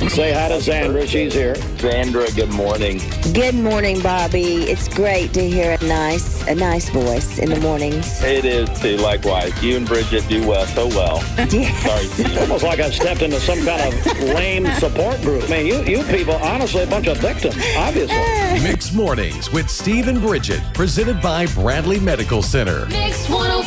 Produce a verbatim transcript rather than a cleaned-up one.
Say hi to Sandra. She's here. Sandra, good morning. Good morning, Bobby. It's great to hear a nice, a nice voice in the mornings. It is too. Likewise, you and Bridget do well so well. Yes. Sorry, Steve. Almost like I stepped into some kind of lame support group. I mean, you, you people, honestly, a bunch of victims, obviously. Mixed Mornings with Steve and Bridget, presented by Bradley Medical Center. Mix one oh